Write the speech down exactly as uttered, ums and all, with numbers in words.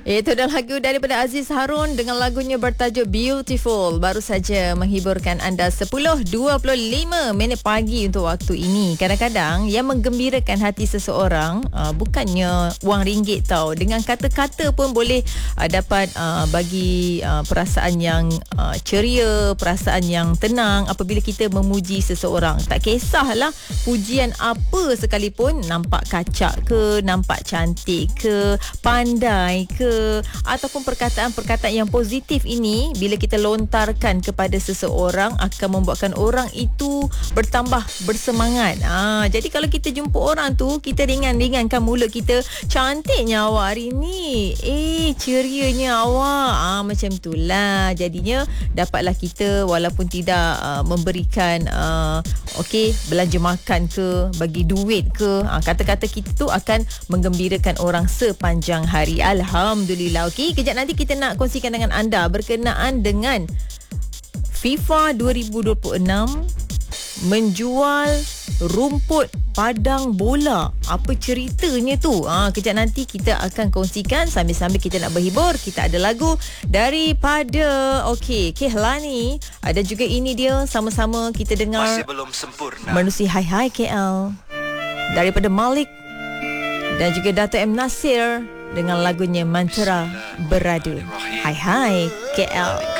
Itu adalah lagu daripada Aziz Harun dengan lagunya bertajuk Beautiful. Baru saja menghiburkan anda sepuluh dua puluh lima minit pagi untuk waktu ini. Kadang-kadang yang menggembirakan hati seseorang uh, bukannya wang ringgit tau. Dengan kata-kata pun boleh uh, dapat uh, bagi uh, perasaan yang uh, ceria, perasaan yang tenang apabila kita memuji seseorang. Tak kisahlah pujian apa sekalipun, nampak kacak ke, nampak cantik ke, pandai ke, ataupun perkataan-perkataan yang positif ini bila kita lontarkan kepada seseorang akan membuatkan orang itu bertambah bersemangat. Ah, jadi kalau kita jumpa orang tu, kita ringan-ringankan mulut kita, cantiknya awak hari ni, eh cerianya awak, ah, macam itulah. Jadinya dapatlah kita walaupun tidak uh, memberikan uh, okey belanja makan ke, bagi duit ke, ah, kata-kata kita tu akan menggembirakan orang sepanjang hari. Alhamdulillah. Okey, kejap nanti kita nak kongsikan dengan anda berkenaan dengan FIFA dua ribu dua puluh enam menjual rumput padang bola. Apa ceritanya tu? Ah, kejap nanti kita akan kongsikan sambil-sambil kita nak berhibur. Kita ada lagu daripada okey, Kehlani. Ada juga ini dia, sama-sama kita dengar. Masih belum sempurna. Manusia Hai Hai K L daripada Malik dan juga Dato' M Nasir dengan lagunya Mantra Beradu. Hai Hai K L.